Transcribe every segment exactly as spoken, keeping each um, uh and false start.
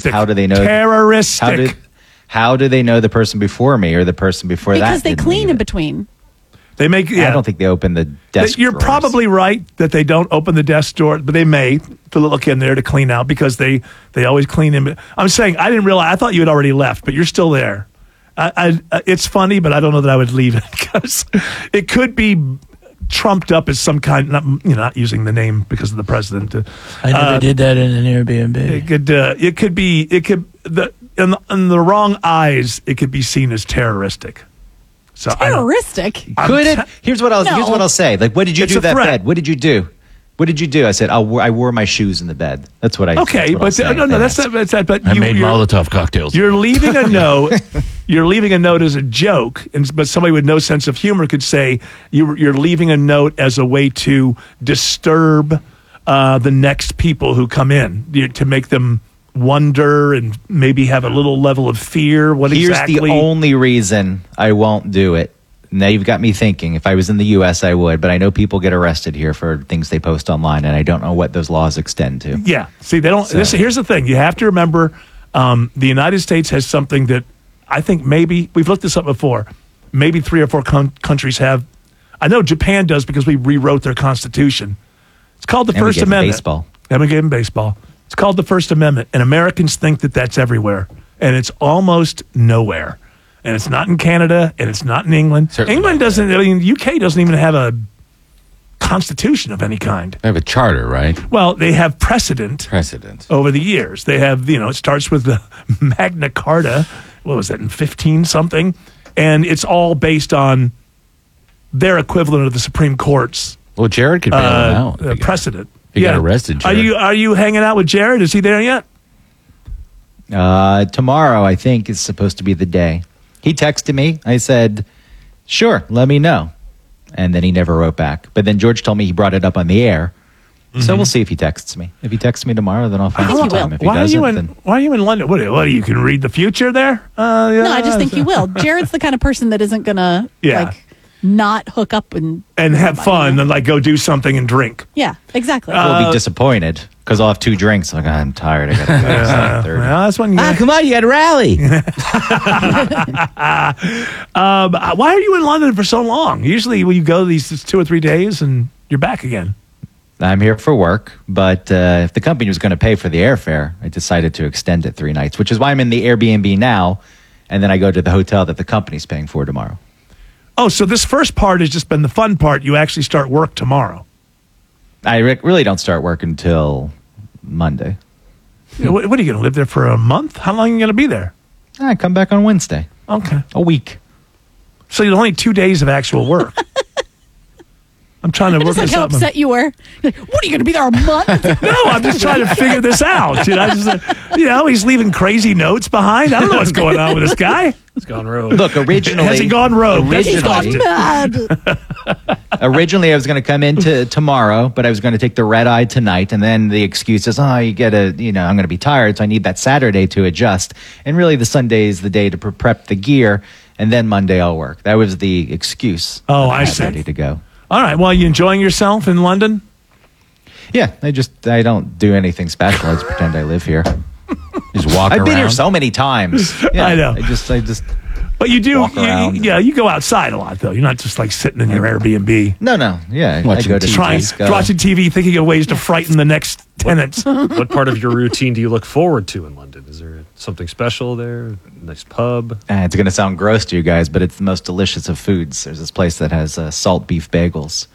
Terroristic. How do they know? Terroristic. How do, how do they know the person before me or the person before that? Because they didn't clean leave in it? between. They make. Yeah. I don't think they open the desk. You're drawers. probably right that they don't open the desk door, but they may to look in there to clean out because they, they always clean in. I'm saying I didn't realize. I thought you had already left, but you're still there. I, I, it's funny, but I don't know that I would leave it because it could be trumped up as some kind. Not, you know, not using the name because of the president. Uh, I never uh, did that in an Airbnb. It could. Uh, it could be. It could. The in, the in the wrong eyes, it could be seen as terroristic. So Terroristic? Could it? Here's what I'll No. here's what I'll say. Like, what did you It's do a that threat. bed? What did you do? What did you do? I said, I wore, I wore my shoes in the bed. That's what I. Okay, that's what I'll but say uh, no, if no, they that's ask. not. That's not. But I you, made you're, Molotov cocktails. you're leaving a note. You're leaving a note as a joke, and but somebody with no sense of humor could say you, you're leaving a note as a way to disturb uh, the next people who come in, you, to make them wonder and maybe have a little level of fear. What Here's exactly? the only reason I won't do it. Now you've got me thinking. If I was in the U S, I would, but I know people get arrested here for things they post online, and I don't know what those laws extend to. Yeah. See, they don't. So- This, here's the thing. You have to remember, um, the United States has something that I think maybe we've looked this up before. Maybe three or four con- countries have. I know Japan does because we rewrote their constitution. It's called the And we First gave them Amendment. baseball. And we gave them baseball. It's called the First Amendment, and Americans think that that's everywhere, and it's almost nowhere. And it's not in Canada, and it's not in England. Certainly England not doesn't. I mean, U K doesn't even have a constitution of any kind. They have a charter, right? Well, they have precedent Precedent. over the years. They have, you know, it starts with the Magna Carta. What was that, in fifteen something? And it's all based on their equivalent of the Supreme Court's Well, Jared could bail him uh, out. uh, precedent. he got arrested, Are Jared. you are you hanging out with Jared? Is he there yet? Uh, tomorrow, I think, is supposed to be the day. He texted me. I said, sure, let me know. And then he never wrote back. But then George told me he brought it up on the air. So we'll see if he texts me. If he texts me tomorrow, then I'll find think some he will. time. If he Why are doesn't, you in then Why are you in London? What? What? You can read the future there? Uh, yeah, No, I just think you will. Jared's the kind of person that isn't gonna Yeah. like not hook up and and have somebody, fun you know? and like go do something and drink. Yeah, exactly. we'll be disappointed because I'll have two drinks. Like, I'm tired. I got to go. It's Uh, nine thirty. well, that's when you. Ah, come on, you got to rally. Um, uh, why are you in London for so long? Usually, when you go these two or three days and you're back again. I'm here for work, but uh, if the company was going to pay for the airfare, I decided to extend it three nights, which is why I'm in the Airbnb now, and then I go to the hotel that the company's paying for tomorrow. Oh, so this first part has just been the fun part. You actually start work tomorrow. I re- really don't start work until Monday. What, what are you going to live there for a month? How long are you going to be there? I come back on Wednesday. Okay. A week. So you're only two days of actual work. I'm trying to I work just like this how out. upset you were. Like, what are you going to be there a month? No, I'm just trying to figure this out. You know, I just, uh, you know, he's leaving crazy notes behind. I don't know what's going on with this guy. It's gone rogue. Look, originally, Has he gone rogue? That's He's gone Originally- mad. originally I was going to come in to, tomorrow, but I was going to take the red eye tonight, and then the excuse is, oh, you get a, you know, I'm going to be tired, so I need that Saturday to adjust. And really, the Sunday is the day to pre- prep the gear, and then Monday I'll work. That was the excuse. Oh, I I'm see. ready to go. All right. Well, you enjoying yourself in London? Yeah, I just I don't do anything special. I just pretend I live here. Just walk I've around. been here so many times. Yeah, I know. I just I just But you do, Walk you- around. yeah. You go outside a lot, though. You're not just like sitting in your Airbnb, no no yeah. I Watching go to T V. trying, Tesco. watching T V, thinking of ways to frighten the next tenants. What part of your routine do you look forward to in London? Is there something special there? Nice pub? Uh, it's going to sound gross to you guys, but it's the most delicious of foods. There's this place that has uh, salt beef bagels.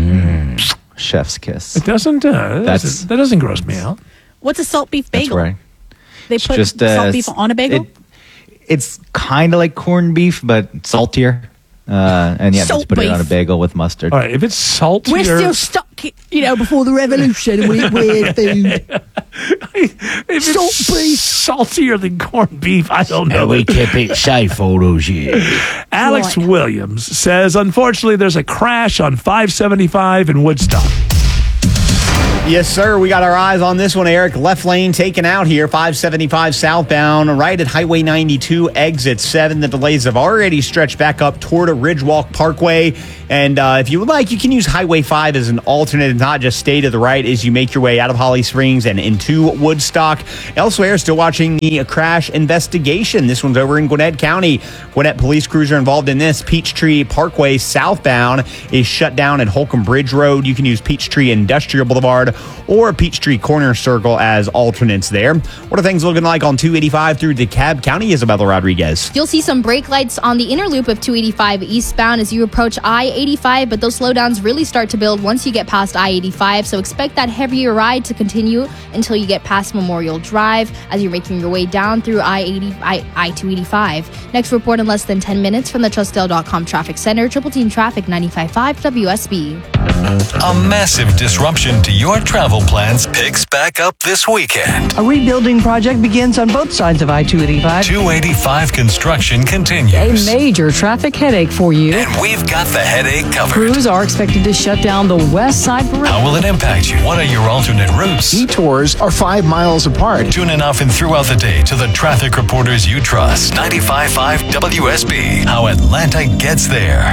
Chef's kiss. It doesn't. Uh, that, That's- doesn't that doesn't gross me out. What's a salt beef That's bagel? right. They It's put just uh, salt beef on a bagel? it- it's kind of like corned beef, but saltier. Uh, and yeah, Salt just put it on a beef. bagel with mustard. All right. If it's salty, We're still stuck, you know, before the revolution and we eat weird food. if it's Salt beef. saltier than corned beef, I don't know. And we kept it safe all those years. Alex Right. Williams says, unfortunately, there's a crash on five seventy-five in Woodstock. Yes, sir. We got our eyes on this one, Eric. Left lane taken out here, five seventy-five southbound, right at Highway ninety-two, exit seven. The delays have already stretched back up toward a Ridgewalk Parkway. And uh, if you would like, you can use Highway five as an alternate and not just stay to the right as you make your way out of Holly Springs and into Woodstock. Elsewhere, still watching the crash investigation. This one's over in Gwinnett County. Gwinnett police crews are involved in this. Peachtree Parkway southbound is shut down at Holcomb Bridge Road. You can use Peachtree Industrial Boulevard or Peachtree Corner Circle as alternates there. What are things looking like on two eighty-five through DeKalb County? Isabella Rodriguez. You'll see some brake lights on the inner loop of two eighty-five eastbound as you approach I eighty-five, but those slowdowns really start to build once you get past I eighty-five, so expect that heavier ride to continue until you get past Memorial Drive as you're making your way down through I eighty, I two eighty-five. Next report in less than ten minutes from the Trustdale dot com Traffic Center. Triple Team Traffic ninety-five point five W S B. A massive disruption to your travel plans picks back up this weekend. A rebuilding project begins on both sides of I two eighty-five. two eighty-five construction continues. A major traffic headache for you. And we've got the headache covered. Crews are expected to shut down the west side for How will it impact you? What are your alternate routes? Detours are five miles apart. Tune in often throughout the day to the traffic reporters you trust. ninety-five point five W S B. How Atlanta gets there.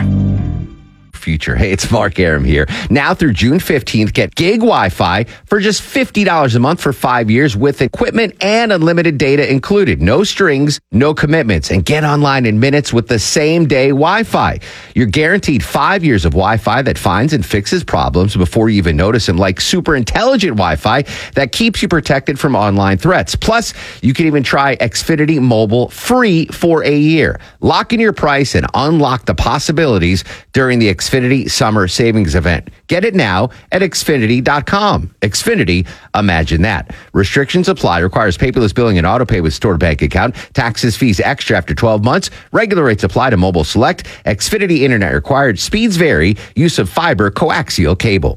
Future. Hey, it's Mark Aram here. Now through June fifteenth, get gig Wi-Fi for just fifty dollars a month for five years with equipment and unlimited data included. No strings, no commitments, and get online in minutes with the same day Wi-Fi. You're guaranteed five years of Wi-Fi that finds and fixes problems before you even notice them, like super intelligent Wi-Fi that keeps you protected from online threats. Plus, you can even try Xfinity Mobile free for a year. Lock in your price and unlock the possibilities during the Xfinity Summer Savings Event. Get it now at Xfinity dot com. Xfinity, imagine that. Restrictions apply. Requires paperless billing and autopay with stored bank account. Taxes, fees extra after twelve months. Regular rates apply to mobile select. Xfinity Internet required. Speeds vary. Use of fiber coaxial cable.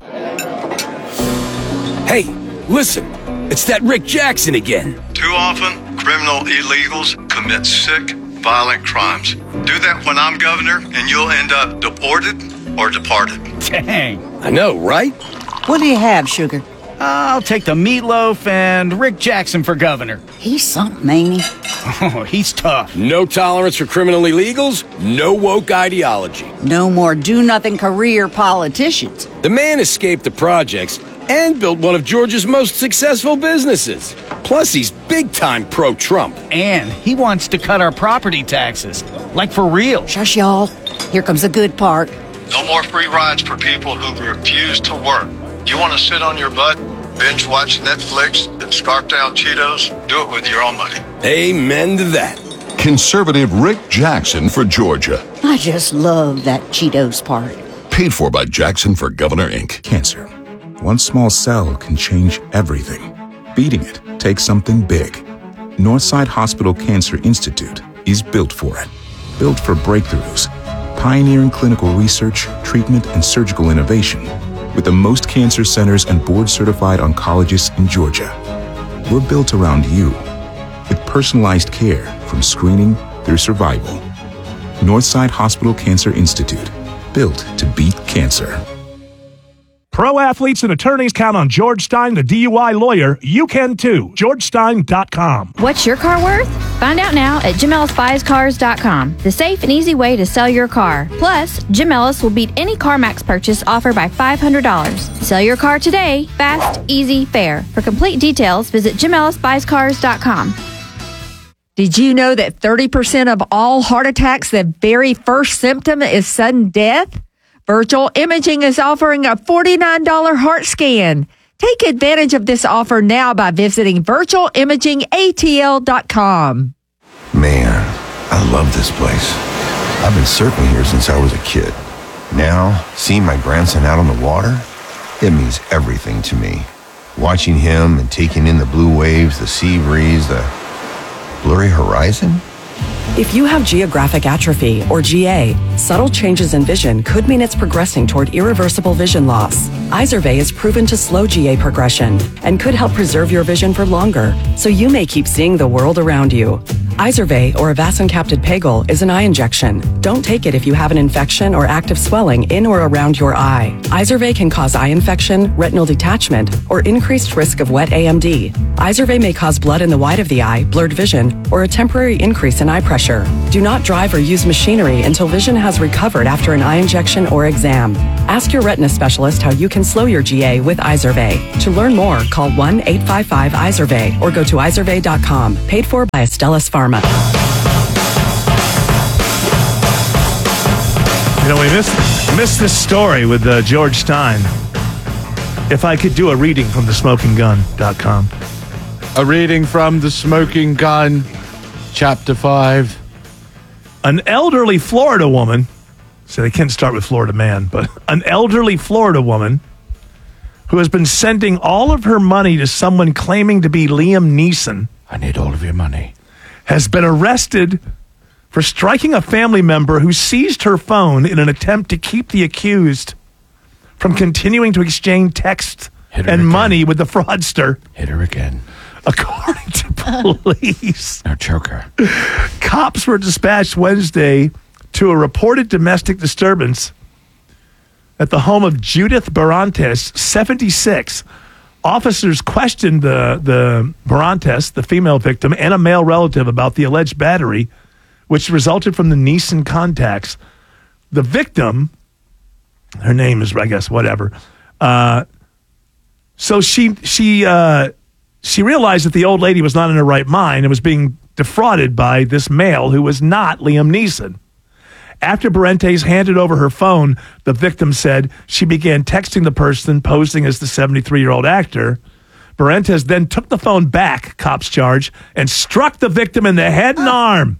Hey, listen. It's that Rick Jackson again. Too often, criminal illegals commit sick, violent crimes. Do that when I'm governor, and you'll end up deported or departed. Dang. I know, right? What do you have, Sugar? I'll take the meatloaf and Rick Jackson for governor. He's something, ain't he? Oh, he's tough. No tolerance for criminal illegals, no woke ideology. No more do-nothing career politicians. The man escaped the projects and built one of Georgia's most successful businesses. Plus, he's big-time pro-Trump. And he wants to cut our property taxes. Like for real. Shush, y'all. Here comes the good part. No more free rides for people who refuse to work. You want to sit on your butt, binge watch Netflix, and scarf down Cheetos? Do it with your own money. Amen to that. Conservative Rick Jackson for Georgia. I just love that Cheetos part. Paid for by Jackson for Governor, Incorporated. Cancer. One small cell can change everything. Beating it takes something big. Northside Hospital Cancer Institute is built for it. Built for breakthroughs. Pioneering clinical research, treatment, and surgical innovation. With the most cancer centers and board-certified oncologists in Georgia. We're built around you. With personalized care from screening through survival. Northside Hospital Cancer Institute. Built to beat cancer. Pro athletes and attorneys count on George Stein, the D U I lawyer. You can too. George Stein dot com. What's your car worth? Find out now at Jim Ellis Buys Cars dot com, the safe and easy way to sell your car. Plus, Jim Ellis will beat any CarMax purchase offered by five hundred dollars. Sell your car today. Fast, easy, fair. For complete details, visit Jim Ellis Buys Cars dot com. Did you know that thirty percent of all heart attacks, the very first symptom is sudden death? Virtual Imaging is offering a forty-nine dollars heart scan. Take advantage of this offer now by visiting virtual imaging A T L dot com. Man, I love this place. I've been surfing here since I was a kid. Now, seeing my grandson out on the water, it means everything to me. Watching him and taking in the blue waves, the sea breeze, the blurry horizon. If you have geographic atrophy, or G A, subtle changes in vision could mean it's progressing toward irreversible vision loss. Izervay is proven to slow G A progression and could help preserve your vision for longer, so you may keep seeing the world around you. Izervay, or avacincaptad pegol, is an eye injection. Don't take it if you have an infection or active swelling in or around your eye. Izervay can cause eye infection, retinal detachment, or increased risk of wet A M D. Izervay may cause blood in the white of the eye, blurred vision, or a temporary increase in eye pressure. Do not drive or use machinery until vision has recovered after an eye injection or exam. Ask your retina specialist how you can slow your G A with Izervay. To learn more, call one eight five five Izervay or go to izervay dot com. Paid for by Astellas Pharma. You know, we missed, missed this story with uh, George Stein. If I could do a reading from the smoking gun dot com. A reading from The Smoking Gun, Chapter five. An elderly Florida woman, so they can't start with Florida man, but an elderly Florida woman who has been sending all of her money to someone claiming to be Liam Neeson. I need all of your money. Has been arrested for striking a family member who seized her phone in an attempt to keep the accused from continuing to exchange text and again. money with the fraudster. Hit her again. According to police. Now choke her. Cops were dispatched Wednesday to a reported domestic disturbance at the home of Judith Barantes, seventy-six. Officers questioned the, the Barantes, the female victim, and a male relative about the alleged battery, which resulted from the Neeson contacts. The victim, her name is, I guess, whatever. Uh, so she she uh, she realized that the old lady was not in her right mind and was being defrauded by this male who was not Liam Neeson. After Barentes handed over her phone, the victim said she began texting the person posing as the seventy-three-year-old actor. Barentes then took the phone back, cops charge, and struck the victim in the head and arm.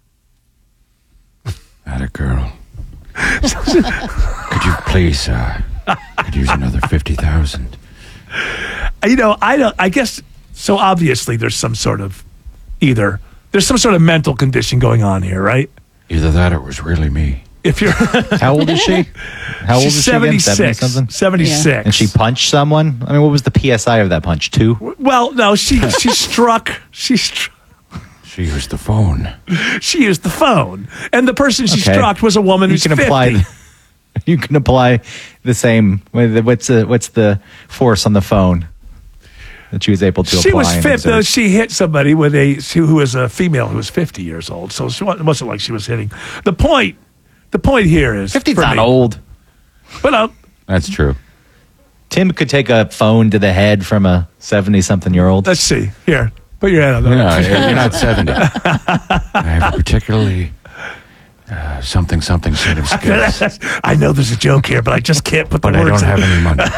Atta girl. Could you please uh, could use another fifty thousand? You know, I don't. I guess so. Obviously, there's some sort of either there's some sort of mental condition going on here, right? Either that or it was really me. If you're How old is she? How old She's is she again? seventy-six. seventy-something? seventy-six. And she punched someone? I mean, what was the P S I of that punch? Two? Well, no, she she struck. She str- She used the phone. she used the phone, and the person she Okay. struck was a woman You who's can fifty. apply the- You can apply the same. What's the, what's the force on the phone that she was able to She apply? was and fifty. exert? She hit somebody with a who was a female who was fifty years old. So she wa- it wasn't like she was hitting. The point. The point here is fifty's for not me- old. But uh, That's true. Tim could take a phone to the head from a seventy-something-year-old. let's see. Here, put your hand on No, that. you're not seventy. I have a particularly uh, something something set of skills, I know there's a joke here, but I just can't put the but I words don't have in. any money.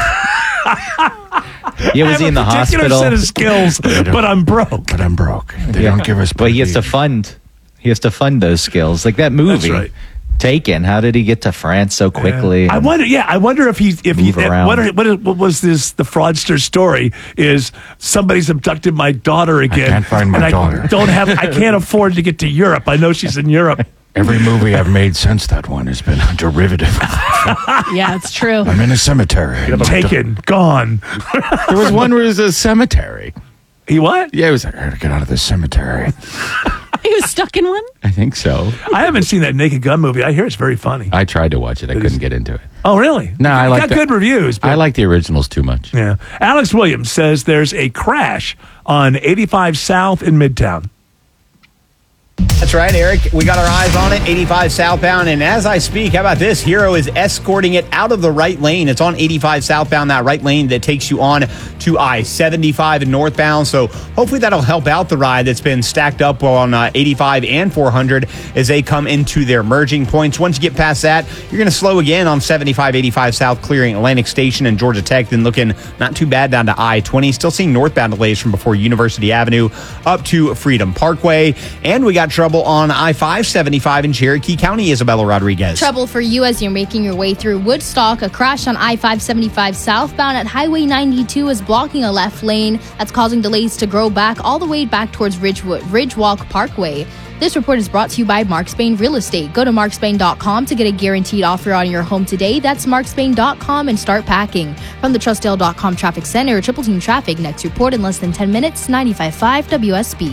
Yeah, I was have he in a the particular hospital? set of skills, but I'm broke. But I'm broke. They Yeah. don't give us. But he has to per fund. He has to fund those skills, like that movie. right. Taken. How did he get to France so quickly? I wonder. Yeah, I wonder if he if he Move around. what, are, what, is- what was this the fraudster story? Is somebody's abducted my daughter again? can't find my and I daughter. Don't have. I can't afford to get to Europe. I know she's in Europe. Every movie I've made since that one has been a derivative. Yeah, it's true. I'm in a cemetery. Taken, gone. There was one where it was a cemetery. He what? Yeah, it was like, I gotta get out of this cemetery. He was stuck in one? I think so. I haven't seen that Naked Gun movie. I hear it's very funny. I tried to watch it. I couldn't get into it. Oh, really? No, I It like got the- good reviews. But I like the originals too much. Yeah. Alex Williams says there's a crash on eighty-five South in Midtown. That's right, Eric. We got our eyes on it, eighty-five southbound. And as I speak, how about this? Hero is escorting it out of the right lane. It's on eighty-five southbound, that right lane that takes you on to I seventy-five and northbound. So hopefully that'll help out the ride that's been stacked up on uh, eighty-five and four hundred as they come into their merging points. Once you get past that, you're going to slow again on seventy-five, eighty-five south, clearing Atlantic Station and Georgia Tech. Then looking not too bad down to I twenty. Still seeing northbound delays from before University Avenue up to Freedom Parkway. And we got trouble on I five seventy-five in Cherokee County, Isabella Rodriguez. Trouble for you as you're making your way through Woodstock. A crash on I five seventy-five southbound at Highway ninety-two is blocking a left lane. That's causing delays to grow back all the way back towards Ridgewood, Ridgewalk Parkway. This report is brought to you by Mark Spain Real Estate. Go to mark spain dot com to get a guaranteed offer on your home today. That's mark spain dot com and start packing. From the trust dale dot com Traffic Center, Triple Team Traffic. Next report in less than ten minutes, ninety-five point five W S B.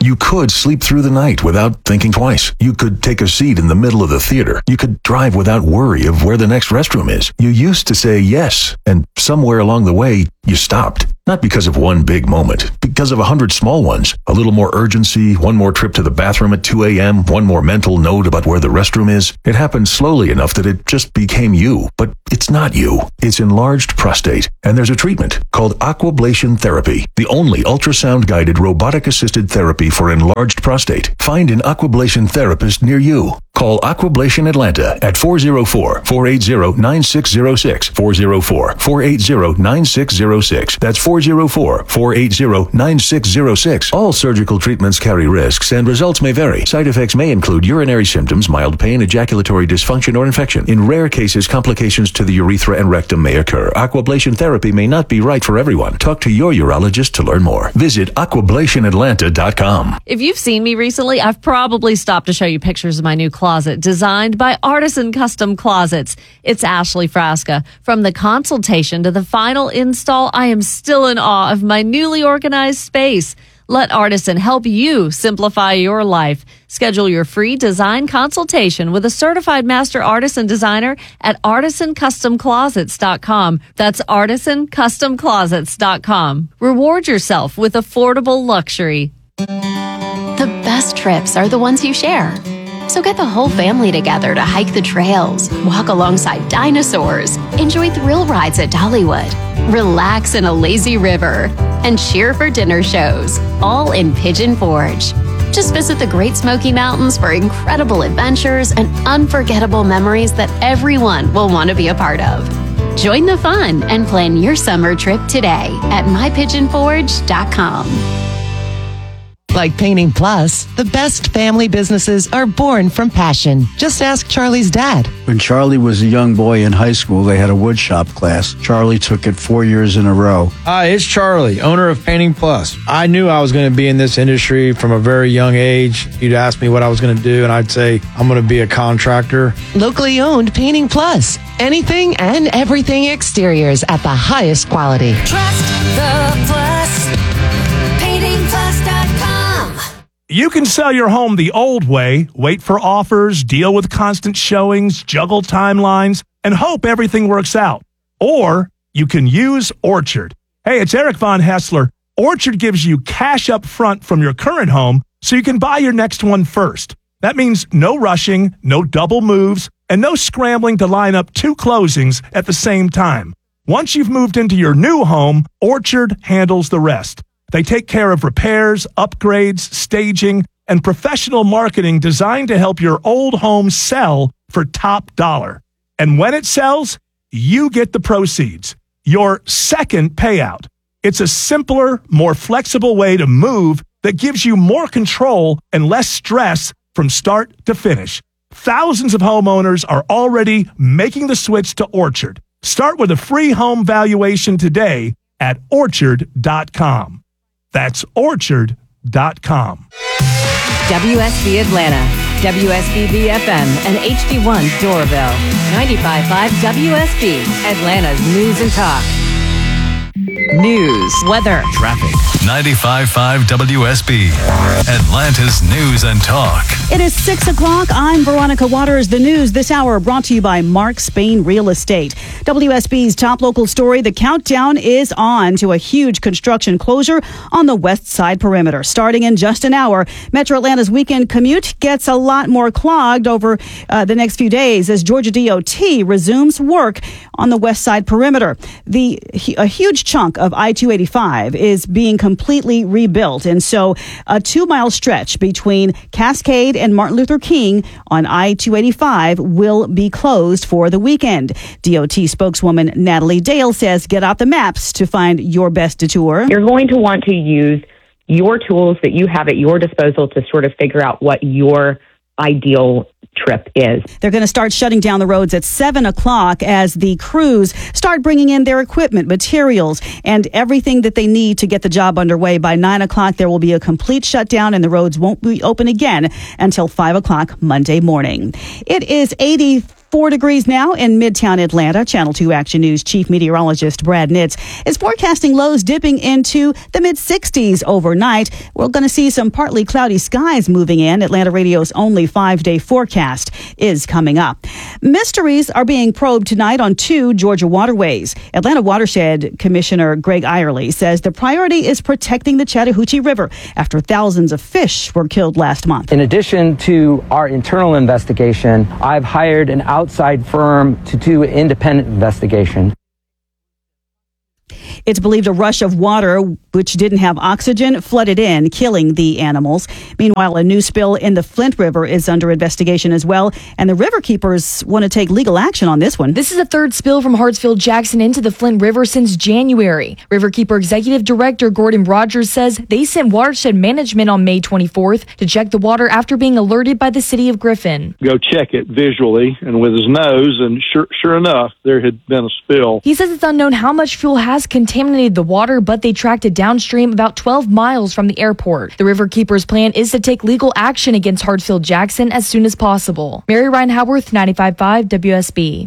You could sleep through the night without thinking twice. You could take a seat in the middle of the theater. You could drive without worry of where the next restroom is. You used to say yes, and somewhere along the way, you stopped. Not because of one big moment, because of a hundred small ones. A little more urgency, one more trip to the bathroom at two a.m., one more mental note about where the restroom is. It happened slowly enough that it just became you. But it's not you. It's enlarged prostate. And there's a treatment called aquablation therapy, the only ultrasound-guided robotic-assisted therapy for enlarged prostate. Find an aquablation therapist near you. Call Aquablation Atlanta at four oh four, four eight zero, nine six oh six, four oh four, four eight zero, nine six oh six. That's four oh four, four eight zero, nine six oh six. All surgical treatments carry risks and results may vary. Side effects may include urinary symptoms, mild pain, ejaculatory dysfunction, or infection. In rare cases, complications to the urethra and rectum may occur. Aquablation therapy may not be right for everyone. Talk to your urologist to learn more. Visit aquablation atlanta dot com. If you've seen me recently, I've probably stopped to show you pictures of my new closet designed by Artisan Custom Closets. It's Ashley Frasca. From the consultation to the final install, I am still in awe of my newly organized space. Let Artisan help you simplify your life. Schedule your free design consultation with a certified master artisan designer at artisan custom closets dot com. That's artisan custom closets dot com. Reward yourself with affordable luxury. The best trips are the ones you share. So get the whole family together to hike the trails, walk alongside dinosaurs, enjoy thrill rides at Dollywood, relax in a lazy river, and cheer for dinner shows, all in Pigeon Forge. Just visit the Great Smoky Mountains for incredible adventures and unforgettable memories that everyone will want to be a part of. Join the fun and plan your summer trip today at my pigeon forge dot com. Like Painting Plus, the best family businesses are born from passion. Just ask Charlie's dad. When Charlie was a young boy in high school, they had a woodshop class. Charlie took it four years in a row. Hi, it's Charlie, owner of Painting Plus. I knew I was going to be in this industry from a very young age. You'd ask me what I was going to do, and I'd say, I'm going to be a contractor. Locally owned Painting Plus. Anything and everything exteriors at the highest quality. Trust the Plus. painting plus dot com. You can sell your home the old way, wait for offers, deal with constant showings, juggle timelines, and hope everything works out. Or you can use Orchard. Hey, it's Eric Von Hessler. Orchard gives you cash up front from your current home so you can buy your next one first. That means no rushing, no double moves, and no scrambling to line up two closings at the same time. Once you've moved into your new home, Orchard handles the rest. They take care of repairs, upgrades, staging, and professional marketing designed to help your old home sell for top dollar. And when it sells, you get the proceeds, your second payout. It's a simpler, more flexible way to move that gives you more control and less stress from start to finish. Thousands of homeowners are already making the switch to Orchard. Start with a free home valuation today at orchard dot com. That's orchard dot com. W S B Atlanta, W S B B F M, and H D one Doraville. ninety-five point five W S B, Atlanta's News and Talk. News, weather, traffic. ninety-five point five W S B, Atlanta's News and Talk. It is six o'clock. I'm Veronica Waters. The news this hour brought to you by Mark Spain Real Estate. W S B's top local story, the countdown is on to a huge construction closure on the west side perimeter. Starting in just an hour, Metro Atlanta's weekend commute gets a lot more clogged over uh, the next few days as Georgia D O T resumes work on the west side perimeter. The a huge chunk of I two eighty-five is being completely rebuilt, and so a two-mile stretch between Cascade and Martin Luther King on I two eighty-five will be closed for the weekend. D O T spokeswoman Natalie Dale says get out the maps to find your best detour. You're going to want to use your tools that you have at your disposal to sort of figure out what your ideal trip is. They're going to start shutting down the roads at seven o'clock as the crews start bringing in their equipment, materials, and everything that they need to get the job underway. By nine o'clock, there will be a complete shutdown and the roads won't be open again until five o'clock Monday morning. It is eighty Four degrees now in Midtown Atlanta. Channel two Action News Chief Meteorologist Brad Nitz is forecasting lows dipping into the mid sixties overnight. We're going to see some partly cloudy skies moving in. Atlanta Radio's only five-day forecast is coming up. Mysteries are being probed tonight on two Georgia waterways. Atlanta Watershed Commissioner Greg Eyerly says the priority is protecting the Chattahoochee River after thousands of fish were killed last month. In addition to our internal investigation, I've hired an outside firm to do an independent investigation. It's believed a rush of water, which didn't have oxygen, flooded in, killing the animals. Meanwhile, a new spill in the Flint River is under investigation as well, and the river keepers want to take legal action on this one. This is the third spill from Hartsfield-Jackson into the Flint River since January. Riverkeeper Executive Director Gordon Rogers says they sent watershed management on May twenty-fourth to check the water after being alerted by the city of Griffin. Go check it visually and with his nose, and sure, sure enough, there had been a spill. He says it's unknown how much fuel has contaminated the water, but they tracked it downstream about twelve miles from the airport. The Riverkeepers' plan is to take legal action against Hartsfield-Jackson as soon as possible. Mary Ryan Howarth, ninety-five point five W S B.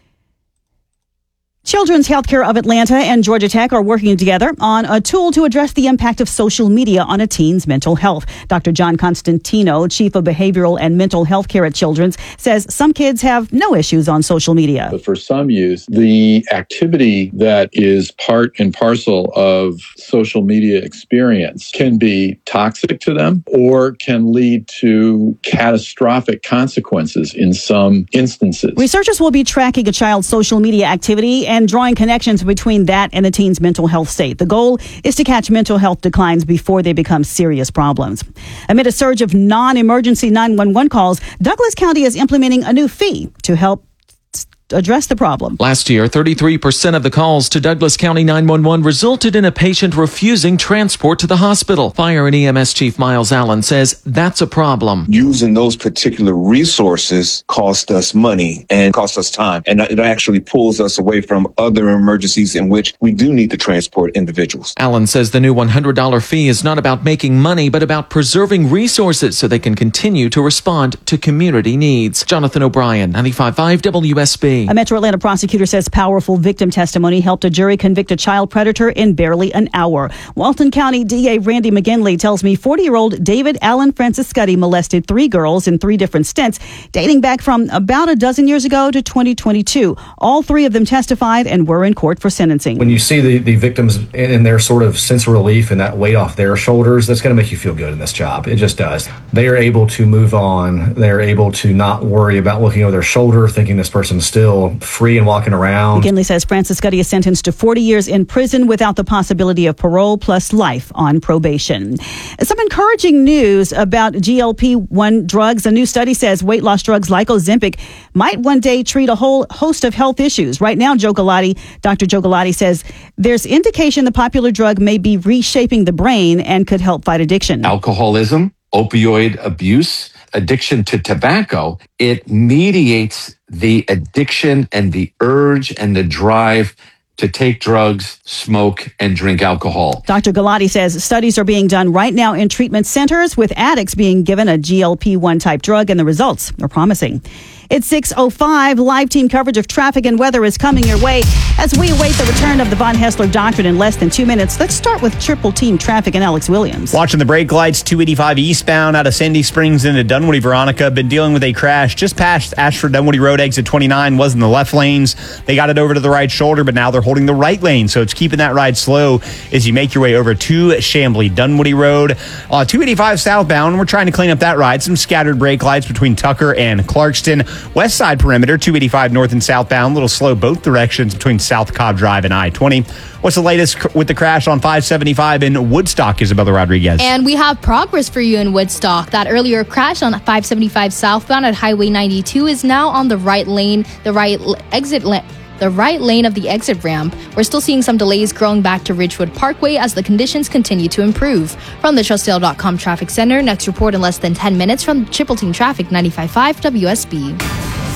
Children's Healthcare of Atlanta and Georgia Tech are working together on a tool to address the impact of social media on a teen's mental health. Doctor John Constantino, Chief of Behavioral and Mental Health Care at Children's, says some kids have no issues on social media. But for some youth, the activity that is part and parcel of social media experience can be toxic to them or can lead to catastrophic consequences in some instances. Researchers will be tracking a child's social media activity and drawing connections between that and the teen's mental health state. The goal is to catch mental health declines before they become serious problems. Amid a surge of non-emergency nine one one calls, Douglas County is implementing a new fee to help address the problem. Last year, thirty-three percent of the calls to Douglas County nine one one resulted in a patient refusing transport to the hospital. Fire and E M S Chief Miles Allen says that's a problem. Using those particular resources cost us money and cost us time, and it actually pulls us away from other emergencies in which we do need to transport individuals. Allen says the new one hundred dollars fee is not about making money, but about preserving resources so they can continue to respond to community needs. Jonathan O'Brien, ninety-five point five W S B. A Metro Atlanta prosecutor says powerful victim testimony helped a jury convict a child predator in barely an hour. Walton County D A Randy McGinley tells me forty-year-old David Allen Francis Scuddy molested three girls in three different stints, dating back from about a dozen years ago to twenty twenty-two. All three of them testified and were in court for sentencing. When you see the, the victims in, in their sort of sense of relief and that weight off their shoulders, that's going to make you feel good in this job. It just does. They are able to move on. They're able to not worry about looking over their shoulder, thinking this person's still free and walking around. McGinley says Francis Scuddy is sentenced to forty years in prison without the possibility of parole plus life on probation. Some encouraging news about G L P one drugs. A new study says weight loss drugs like Ozempic might one day treat a whole host of health issues. Right now, Joe Galati, Doctor Joe Galati says there's indication the popular drug may be reshaping the brain and could help fight addiction. Alcoholism, opioid abuse, addiction to tobacco, it mediates the addiction and the urge and the drive to take drugs, smoke, and drink alcohol. Doctor Galati says studies are being done right now in treatment centers with addicts being given a G L P one type drug, and the results are promising. It's six oh five. Live team coverage of traffic and weather is coming your way as we await the return of the Von Hessler Doctrine in less than two minutes. Let's start with triple team traffic and Alex Williams. Watching the brake lights, two eighty-five eastbound out of Sandy Springs into Dunwoody, Veronica. Been dealing with a crash just past Ashford Dunwoody Road, exit twenty-nine. Was in the left lanes. They got it over to the right shoulder, but now they're holding the right lane, so it's keeping that ride slow as you make your way over to Chamblee Dunwoody Road. Uh, two eighty-five southbound, we're trying to clean up that ride. Some scattered brake lights between Tucker and Clarkston. West side perimeter, two eighty-five north and southbound, a little slow both directions between South Cobb Drive and I twenty. What's the latest cr- with the crash on five seventy-five in Woodstock, Isabella Rodriguez? And we have progress for you in Woodstock. That earlier crash on five seventy-five southbound at Highway ninety-two is now on the right lane, the right l- exit lane. The right lane of the exit ramp. We're still seeing some delays growing back to Ridgewood Parkway as the conditions continue to improve. From the Trustdale dot com Traffic Center, next report in less than ten minutes from Triple Team Traffic, ninety-five point five W S B.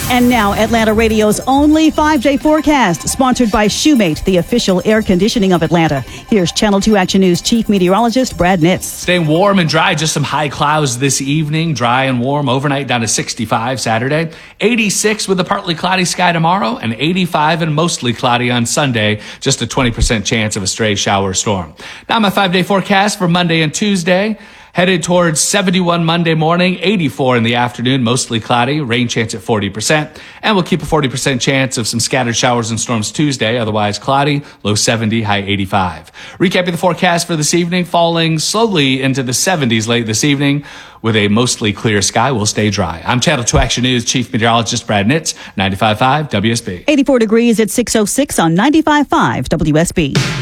And now, Atlanta Radio's only five-day forecast, sponsored by Shoemate, the official air conditioning of Atlanta. Here's Channel two Action News Chief Meteorologist Brad Nitz. Staying warm and dry, just some high clouds this evening. Dry and warm overnight, down to sixty-five Saturday. eighty-six with a partly cloudy sky tomorrow, and eighty-five and mostly cloudy on Sunday. Just a twenty percent chance of a stray shower or storm. Now my five-day forecast for Monday and Tuesday. Headed towards seventy-one Monday morning, eighty-four in the afternoon, mostly cloudy, rain chance at forty percent. And we'll keep a forty percent chance of some scattered showers and storms Tuesday, otherwise cloudy, low seventy, high eighty-five. Recapping the forecast for this evening, falling slowly into the seventies late this evening with a mostly clear sky. Will stay dry. I'm Channel two Action News Chief Meteorologist Brad Nitz, ninety-five point five W S B. eighty-four degrees at six oh six on ninety-five point five W S B.